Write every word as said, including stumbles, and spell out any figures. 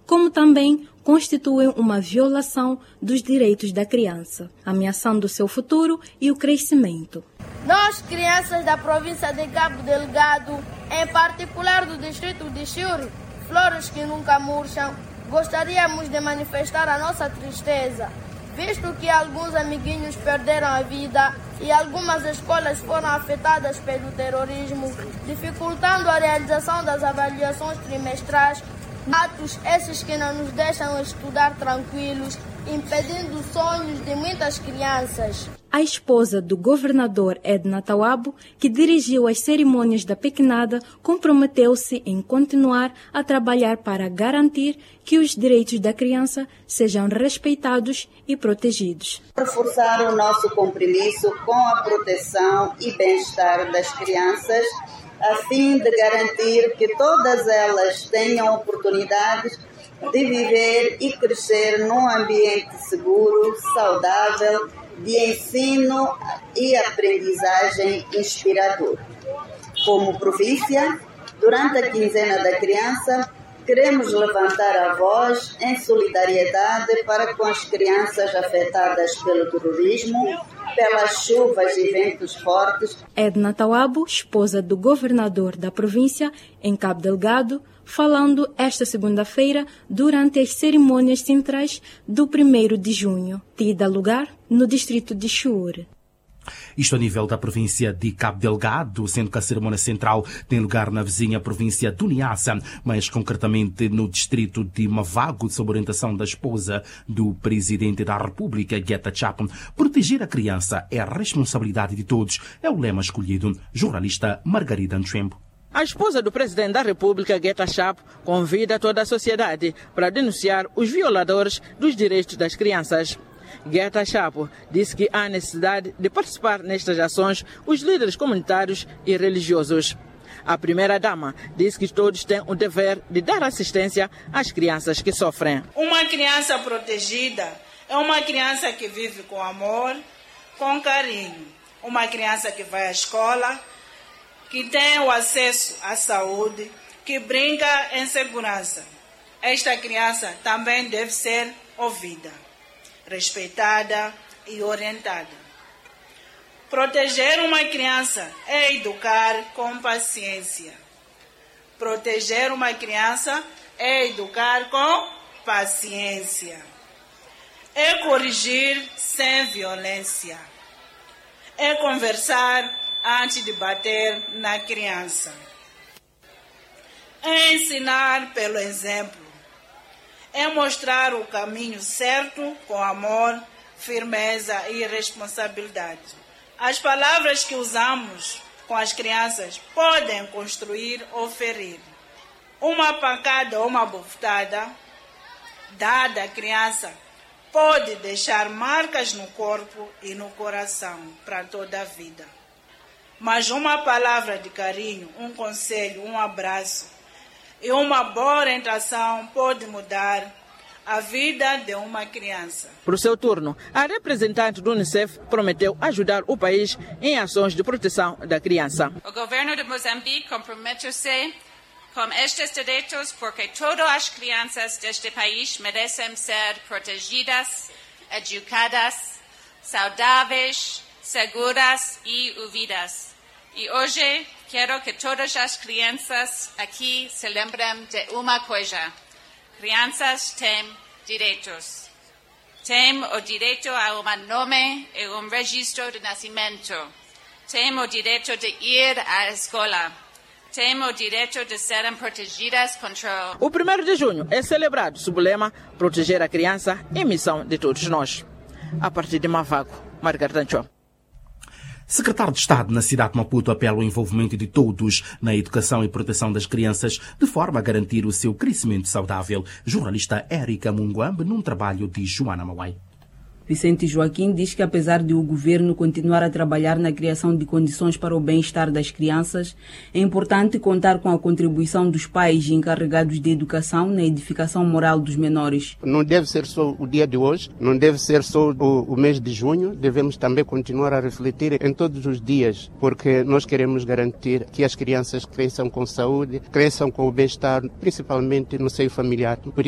como também constituem uma violação dos direitos da criança, ameaçando seu futuro e o crescimento. Nós, crianças da província de Cabo Delgado, em particular do distrito de Chiure, flores que nunca murcham, gostaríamos de manifestar a nossa tristeza, visto que alguns amiguinhos perderam a vida e algumas escolas foram afetadas pelo terrorismo, dificultando a realização das avaliações trimestrais, atos esses que não nos deixam estudar tranquilos, impedindo sonhos de muitas crianças. A esposa do governador Edna Tawabo, que dirigiu as cerimônias da pequenada, comprometeu-se em continuar a trabalhar para garantir que os direitos da criança sejam respeitados e protegidos. Reforçar o nosso compromisso com a proteção e bem-estar das crianças, a fim de garantir que todas elas tenham oportunidades de viver e crescer num ambiente seguro, saudável, de ensino e aprendizagem inspirador. Como província, durante a quinzena da criança, queremos levantar a voz em solidariedade para com as crianças afetadas pelo terrorismo, pelas chuvas e ventos fortes. Edna Tawabo, esposa do governador da província, em Cabo Delgado, falando esta segunda-feira durante as cerimônias centrais do primeiro de junho, tida lugar no distrito de Chiure. Isto a nível da província de Cabo Delgado, sendo que a cerimônia central tem lugar na vizinha província do Niassa, mas concretamente no distrito de Mavago, sob orientação da esposa do presidente da República, Geta Chapon. Proteger a criança é a responsabilidade de todos, é o lema escolhido. Jornalista Margarida Nchembo. A esposa do presidente da República, Geta Chapon, convida toda a sociedade para denunciar os violadores dos direitos das crianças. Geta Chapon disse que há necessidade de participar nestas ações os líderes comunitários e religiosos. A primeira-dama disse que todos têm o dever de dar assistência às crianças que sofrem. Uma criança protegida é uma criança que vive com amor, com carinho. Uma criança que vai à escola, que tem o acesso à saúde, que brinca em segurança. Esta criança também deve ser ouvida, respeitada e orientada. Proteger uma criança é educar com paciência. Proteger uma criança é educar com paciência. É corrigir sem violência. É conversar antes de bater na criança. É ensinar pelo exemplo. É mostrar o caminho certo com amor, firmeza e responsabilidade. As palavras que usamos com as crianças podem construir ou ferir. Uma pancada ou uma bofetada dada à criança pode deixar marcas no corpo e no coração para toda a vida. Mas uma palavra de carinho, um conselho, um abraço e uma boa orientação pode mudar a vida de uma criança. Por seu turno, a representante do Unicef prometeu ajudar o país em ações de proteção da criança. O governo de Moçambique comprometeu-se com estes direitos porque todas as crianças deste país merecem ser protegidas, educadas, saudáveis, seguras e ouvidas. E hoje quero que todas as crianças aqui se lembrem de uma coisa. Crianças têm direitos. Têm o direito a um nome e um registro de nascimento. Têm o direito de ir à escola. Têm o direito de serem protegidas contra... O primeiro de junho é celebrado sob o lema Proteger a Criança é missão de todos nós. A partir de Mavago, Margarida Nchembo. Secretário de Estado na cidade de Maputo apela ao envolvimento de todos na educação e proteção das crianças, de forma a garantir o seu crescimento saudável. Jornalista Érica Munguambe, num trabalho de Joana Mauai. Vicente Joaquim diz que, apesar de o governo continuar a trabalhar na criação de condições para o bem-estar das crianças, é importante contar com a contribuição dos pais encarregados de educação na edificação moral dos menores. Não deve ser só o dia de hoje, não deve ser só o, o mês de junho, devemos também continuar a refletir em todos os dias, porque nós queremos garantir que as crianças cresçam com saúde, cresçam com o bem-estar, principalmente no seio familiar. Por